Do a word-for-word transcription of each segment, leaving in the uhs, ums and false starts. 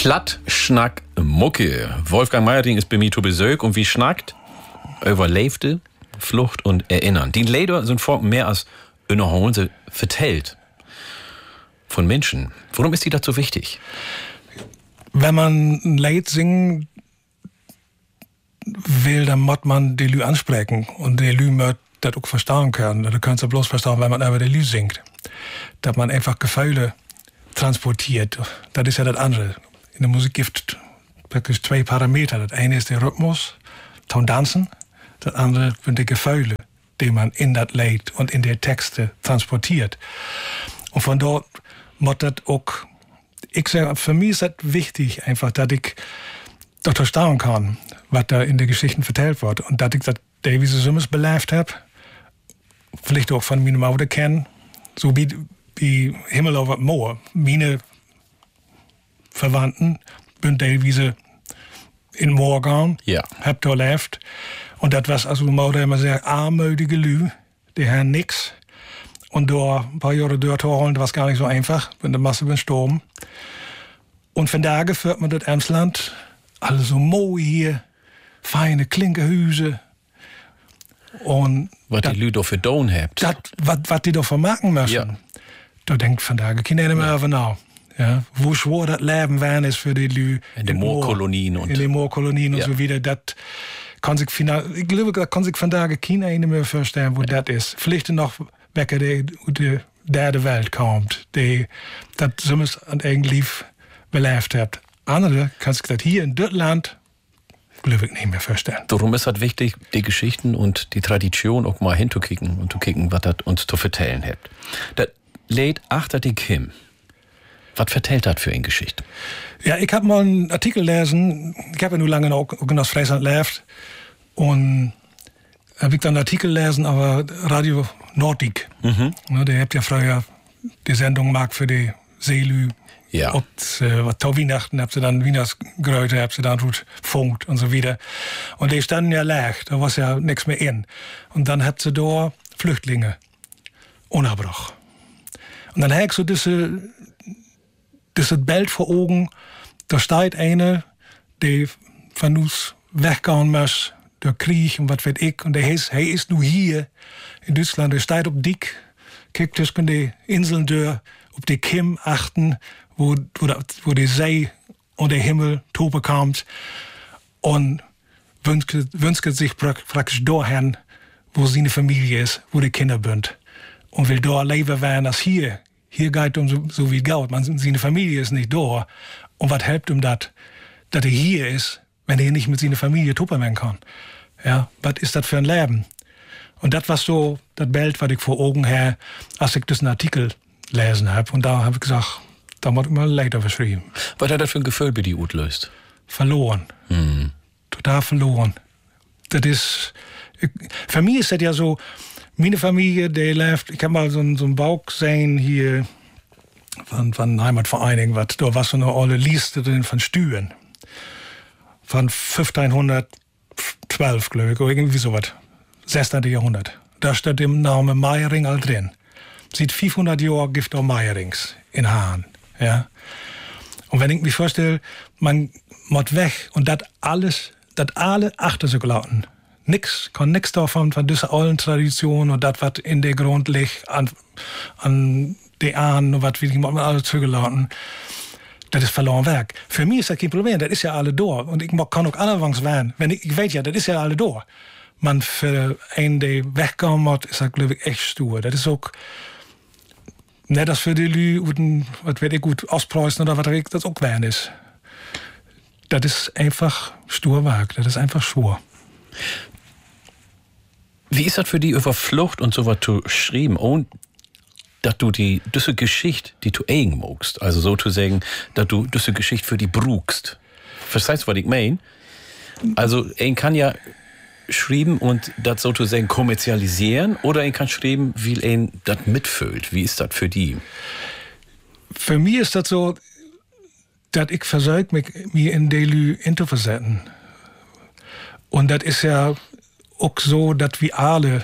Platt, Schnack, Mucke. Wolfgang Meiering ist bei mir zu Besuch und wie schnackt über Leifte, Flucht und Erinnern. Die Lieder sind vor mehr als eine sie vertellt von Menschen. Warum ist die dazu wichtig? Wenn man ein Lied singen will, dann muss man die Lü ansprechen und die Lü möcht das auch verstehen können. Da können sie bloß verstehen, wenn man über die Lü singt. Dass man einfach Gefühle transportiert. Das ist ja das andere. In der Musik gibt es wirklich zwei Parameter. Das eine ist der Rhythmus, Ton Tanzen. Das andere sind die Gefühle, die man in das Lied und in die Texte transportiert. Und von dort muss das auch, ich sage, für mich ist das wichtig, einfach, dass ich das verstehen kann, was da in den Geschichten vertellt wird. Und dass ich das Davies Summers belebt habe, vielleicht auch von meinem Mutter kennen, so wie, wie Himmel over Moor. Meine Verwandten sind teilweise in Moor gegangen, ja. hab da gelebt. Und das war also Mutter immer sehr armütige Lü, die haben nix. Und da ein paar Jahre dort holen, das war gar nicht so einfach, wenn der Masse gestorben. Und von da führt man das Emsland, alles so mooi hier, feine Klinkehüse. Und was die Lü da für Don habt. Was die da vermarkten müssen. Ja. Da denkt von da keiner mehr ja. over nach. Ja, wo schwor das Leben wären ist für die Lü. In den Moorkolonien und. In den Moorkolonien und ja. so wieder. Das kann sich final, ich glaube, da kann sich von da keiner mehr vorstellen, wo ja. das ist. Vielleicht noch wecker die, die derde Welt kommt, die das soms an irgendwie belebt hat. Andere kann sich das hier in Deutschland glaube ich nicht mehr vorstellen. Darum ist es wichtig, die Geschichten und die Tradition auch mal hinzukicken und zu kicken, was das uns zu vertellen hat. Das Lied Achter die Kim. Was vertellt das für eine Geschichte? Ja, ich habe mal einen Artikel gelesen. Ich habe ja nur lange auch in das Friesland gelebt. Und habe ich dann einen Artikel gelesen, aber Radio Nordic. Mhm. Ne, der habt ja früher die Sendung gemacht für die Seelü. Ja. Und äh, was Weihnachten habt ihr dann Wienersgröte, habt ihr dann gut funkt und so wieder. Und die standen ja leer, da war ja nichts mehr in. Und dann habt ihr da Flüchtlinge. Unabbruch. Und dann hab ich so diese, diese Bild vor Augen, da steht eine, die von uns weggehen muss, der Krieg und was weiß ich. Und der ist, hey, ist nur hier in Deutschland, der steht auf Dick, kickt zwischen die Inseln durch, auf die Kim achten, wo, wo, wo die See und der Himmel toben kommt. Und wünscht, wünscht sich praktisch dahin, wo seine Familie ist, wo die Kinder sind. Und will da leben werden als hier. Hier geht es um so, so wie Geld. Man, seine Familie ist nicht da. Und was hilft ihm das, dass er hier ist, wenn er nicht mit seiner Familie toppen werden kann? Ja, was ist das für ein Leben? Und das war so das Bild, was ich vor Augen habe, als ich diesen Artikel lesen habe. Und da habe ich gesagt, da muss ich mal leider verschrieben. Was hat das für ein Gefühl bei dir auslöst? Verloren. Mhm. Total verloren. Das ist, ich, für mich ist das ja so, meine Familie, die lebt, ich habe mal so, so einen Bauch gesehen hier von, von Heimatvereinigung, was, da war so eine alte Liste drin von Stühen. Von fünfzehnhundertzwölf, glaube ich, oder irgendwie sowas. sechzehnten. Jahrhundert. Da steht der Name Meiering all drin. Seit fünfhundert Jahren gibt es auch Meierings in Hahn. Ja? Und wenn ich mir vorstelle, man muss weg und das alles, das alle achter sich lassen. Nix, kann nix davon, von dieser alten Tradition und das, was in der Grund liegt, an, an die Ahnen und was will man alles zugelassen. Das ist verloren Werk. Für mich ist das kein Problem, das ist ja alle da. Und ich kann auch anfangs werden. Wenn ich, ich weiß ja, das ist ja alle da. Man für einen, der wegkommen muss, ist das, glaube ich, echt stur. Das ist auch nicht das für die Lü, was wird ich gut auspreußen oder was das auch werden ist. Das ist einfach stur Werk. Das ist einfach schwur. Wie ist das für die über Flucht und so was zu schreiben? Und dass du die, diese Geschichte, die du eigen magst, also sozusagen, dass du diese Geschichte für die brauchst. Verstehst du, was ich meine? Also, ein kann ja schreiben und das sozusagen kommerzialisieren oder ein kann schreiben, wie ein das mitfühlt. Wie ist das für die? Für mich ist das so, dass ich versuche, mich mir in die Lü hinzuversetzen. Und das ist ja auch so, dass wir alle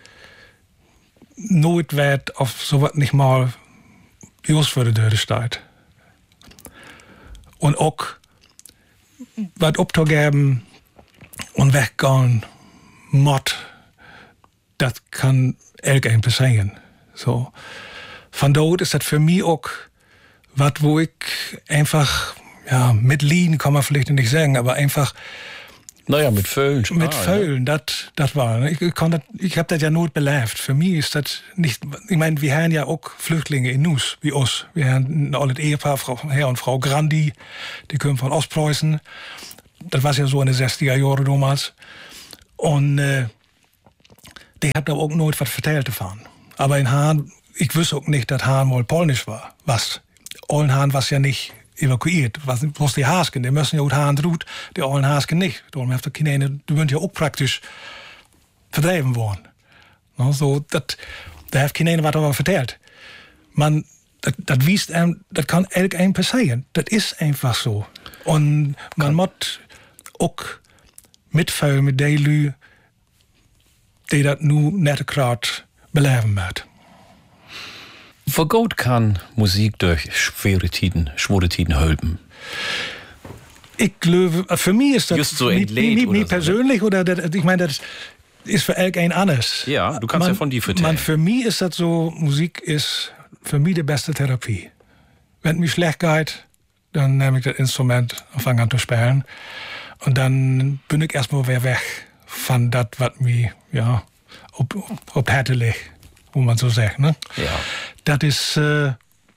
nooit werd auf sowas nicht mal bei uns voor de deur staat. Und auch was abzugeben und weggehen, Mord, das kann irgendein passieren. So. Von dort ist das für mich auch was, wo ich einfach, ja, mit Lieden kann man vielleicht nicht sagen, aber einfach naja, mit Vögeln. Mit Vögeln, ja. das war. Ich, ich habe das ja not belebt. Für mich ist das nicht, ich meine, wir haben ja auch Flüchtlinge in Nuss, wie uns. Wir haben ein altes Ehepaar, Frau, Herr und Frau Grandi, die kommen von Ostpreußen. Das war ja so in den sechziger Jahren damals. Und äh, die hat aber auch nooit was vertellt davon. Aber in Hahn, ich wusste auch nicht, dass Hahn mal polnisch war. Was? Ollenhahn war ja nicht evakuiert. Was, was die Haasken, die müssen ja auch Hahn droht, die allen Haasken nicht. Darum heeft er keine, die werden ja auch praktisch verdreven worden. No, so, dat, da heeft geen wat over verteld. Man, das wiest einem, das kann elk passieren. Das ist einfach so. Und man muss auch mitfühlen mit den Leuten, die das nun nicht gerade beleven wird. Wie gut kann Musik durch schwere Tiden, schwere Tiden helfen? Ich glaube, für mich ist das just so ein Lied mir persönlich so, oder das, ich meine, das ist für irgendein anders. Ja, du kannst man, ja von dir vertellen. Man, für mich ist das so, Musik ist für mich die beste Therapie. Wenn es mir schlecht geht, dann nehme ich das Instrument und fange an zu spielen. Und dann bin ich erstmal wieder weg von das, was mir, ja, ob, ob, ob Härte liegt, wo man so sagt, ne? Ja. Das ist, äh,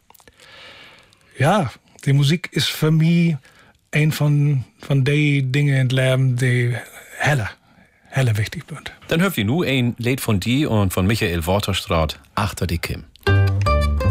ja, die Musik ist für mich ein von, von den Dingen im Leben, die heller, heller wichtig sind. Dann hört ihr nu ein Lied von dir und von Michael Waterstraat, Achter die Kim.